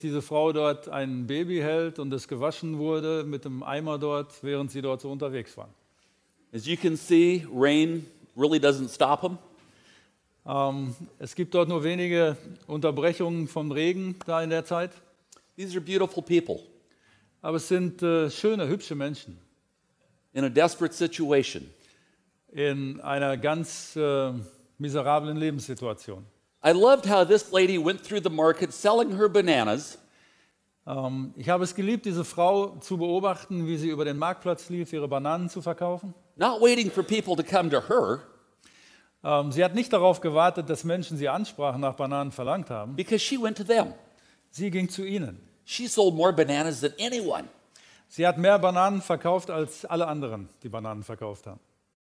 diese Frau dort ein Baby hält und es gewaschen wurde mit dem Eimer dort, während sie dort so unterwegs waren. As you can see, rain really doesn't stop them. Es gibt dort nur wenige Unterbrechungen vom Regen da in der Zeit, These are beautiful people aber es sind schöne, hübsche Menschen in a desperate situation. in einer ganz miserablen Lebenssituation. I loved how this lady went through the market selling her bananas, Ich habe es geliebt, diese Frau zu beobachten, wie sie über den Marktplatz lief, ihre Bananen zu verkaufen. not waiting for people to come to her, Sie hat nicht darauf gewartet, dass Menschen sie ansprachen, nach Bananen verlangt haben. because she went to them. Sie ging zu ihnen. She sold more bananas than anyone. Sie hat mehr Bananen verkauft, als alle anderen, die Bananen verkauft haben.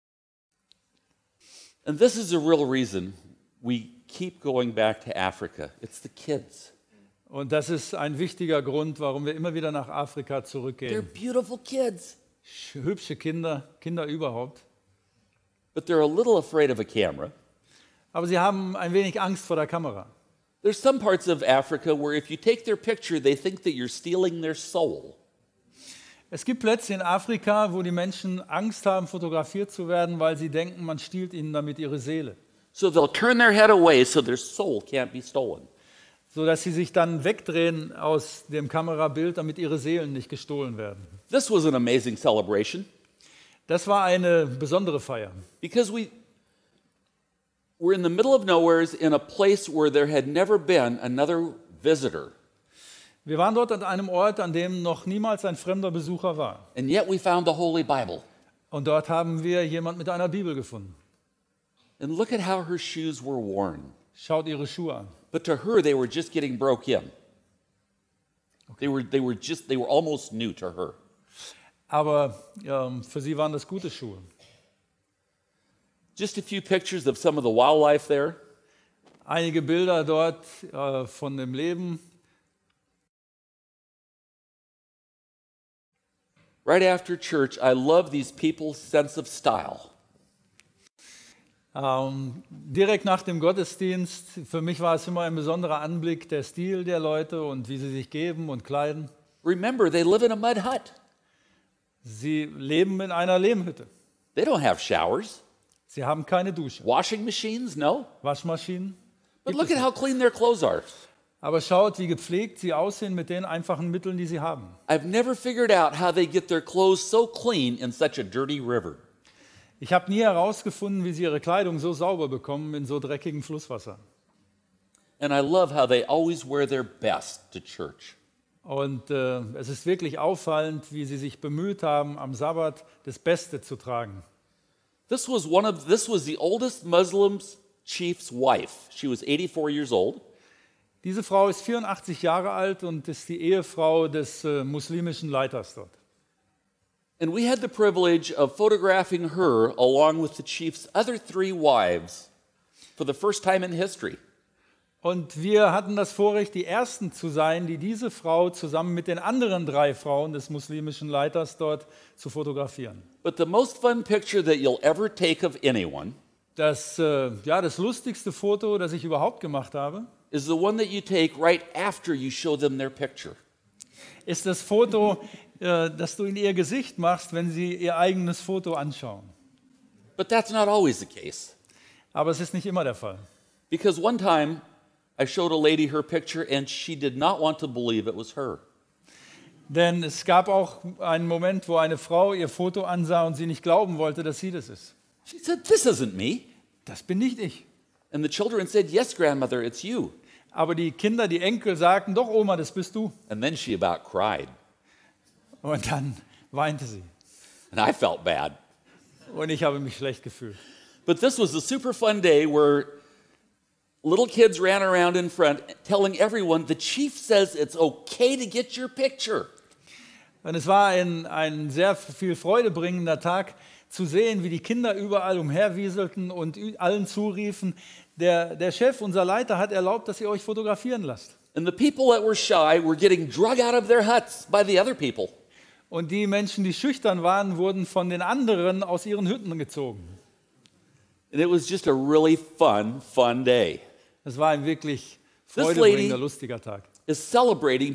And this is the real reason we keep going back to Africa. It's the kids. Und das ist ein wichtiger Grund, warum wir immer wieder nach Afrika They're zurückgehen. beautiful kids, Hübsche Kinder, Kinder überhaupt. but they're a little afraid of a camera. Aber sie haben ein wenig Angst vor der Kamera. There's some parts of Africa where if you take their picture, they think that you're stealing their soul. Es gibt Plätze in Afrika, wo die Menschen Angst haben, fotografiert zu werden, weil sie denken, man stiehlt ihnen damit ihre Seele. So they'll turn their head away so their soul can't be stolen. Sodass sie sich dann wegdrehen aus dem Kamerabild, damit ihre Seelen nicht gestohlen werden. This was an amazing celebration Das war eine besondere Feier. because we're in the middle of nowhere in a place where there had never been another visitor. Wir waren dort an einem Ort, an dem noch niemals ein fremder Besucher war. And yet we found the Holy Bible. Und dort haben wir jemand mit einer Bibel gefunden. And look at how her shoes were worn. Schaut ihre Schuhe an. But to her, they were just getting broke in. They were almost new to her. Aber für sie waren das gute Schuhe. Just a few pictures of some of the wildlife there. Einige Bilder dort von dem Leben. Right after church, I love these people's sense of style. Direkt nach dem Gottesdienst, für mich war es immer ein besonderer Anblick, der Stil der Leute und wie sie sich geben und kleiden. Remember, they live in a mud hut. Sie leben in einer Lehmhütte. They don't have showers. Sie haben keine Dusche. Washing machines, no. Waschmaschinen. But gibt look es at how clean their clothes are. Aber schaut, wie gepflegt sie aussehen mit den einfachen Mitteln, die sie haben. I've never figured out how they get their clothes so clean in such a dirty river. Ich habe nie herausgefunden, wie sie ihre Kleidung so sauber bekommen in so dreckigem Flusswasser. And I love how they always wear their best to church. Und es ist wirklich auffallend, wie sie sich bemüht haben, am Sabbat das Beste zu tragen. This was the oldest Muslim chief's wife. She was 84 years old. Diese Frau ist 84 Jahre alt und ist die Ehefrau des muslimischen Leiters dort. And we had the privilege of photographing her along with the chief's other 3 wives for the first time in history. Und wir hatten das Vorrecht, die Ersten zu sein, die diese Frau zusammen mit den anderen 3 Frauen des muslimischen Leiters dort zu fotografieren. But the most fun picture that you'll ever take of anyone Das lustigste Foto, das ich überhaupt gemacht habe, is the one that you take right after you show them their picture. ist das Foto, das du in ihr Gesicht machst, wenn sie ihr eigenes Foto anschauen. But that's not always the case. Aber es ist nicht immer der Fall. Because one time I showed a lady her picture and she did not want to believe it was her. Denn es gab auch einen Moment, wo eine Frau ihr Foto ansah und sie nicht glauben wollte, dass sie das ist. She said, "This isn't me." Das bin nicht ich. And the children said, "Yes, grandmother, it's you." Aber die Kinder, die Enkel sagten, doch Oma, das bist du. And then she about cried. Und dann weinte sie. And I felt bad. Und ich habe mich schlecht gefühlt. But this was a super fun day where little kids ran around in front telling everyone, the chief says it's okay to get your picture. Und es war ein sehr viel Freude bringender Tag, zu sehen, wie die Kinder überall umherwieselten und allen zuriefen, der Chef, unser Leiter, hat erlaubt, dass ihr euch fotografieren lasst. And the people that were shy were getting drug out of their huts by the other people. Und die Menschen, die schüchtern waren, wurden von den anderen aus ihren Hütten gezogen. And it was just a really fun day. Es war ein wirklich freudebringender, lustiger Tag. is celebrating